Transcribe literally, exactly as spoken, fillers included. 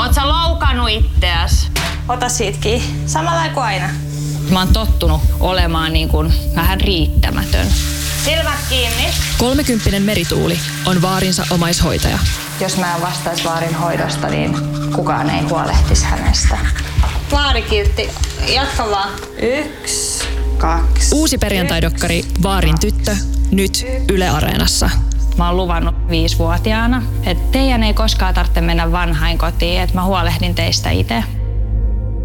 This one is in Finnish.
Oot sä loukannut itteäs? Ota siitä kiinni. Samalla kuin aina. Mä oon tottunut olemaan niin kuin vähän riittämätön. Silmät kiinni. Kolmekymppinen Merituuli on vaarinsa omaishoitaja. Jos mä en vastaisi vaarin hoidosta, niin kukaan ei huolehtisi hänestä. Vaarikiltti, jatka vaan. Yksi, kaksi. Uusi perjantaidokkari Vaarin tyttö, nyt Yle Areenassa. Mä oon luvannut viisivuotiaana, että teidän ei koskaan tarvitse mennä vanhainkotiin, että mä huolehdin teistä itse.